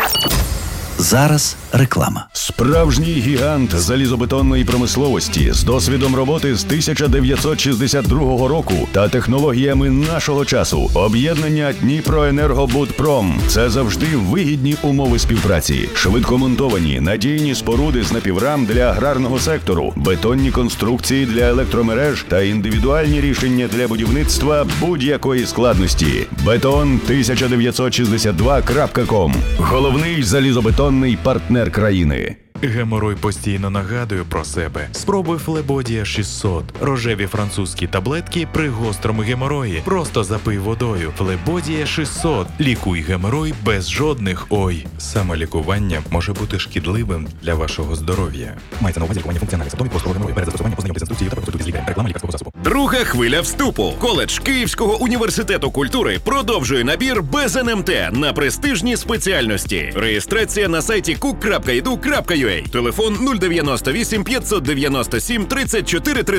Зараз реклама. Справжній гігант залізобетонної промисловості з досвідом роботи з 1962 року та технологіями нашого часу. Об'єднання Дніпроенергобудпром – це завжди вигідні умови співпраці. Швидкомонтовані, надійні споруди з напіврам для аграрного сектору, бетонні конструкції для електромереж та індивідуальні рішення для будівництва будь-якої складності. Beton1962.com – головний залізобетонний партнер країни. Геморой постійно нагадує про себе. Спробуй Флебодія 600. Рожеві французькі таблетки при гострому геморої. Просто запий водою. Флебодія 600. Лікуй геморой без жодних «ой». Самолікування може бути шкідливим для вашого здоров'я. Мається на увазі лікування функціональних симптомів гострого геморою. Перед застосуванням познайомтесь з інструкцією та проконсультуйтесь з лікарем. Реклама лікарського засобу. Друга хвиля вступу. Коледж Київського університету культури продовжує набір без НМТ на престижні спеціальності. Реєстрація на сайті cook.edu.ua. Телефон 098 597 34 13.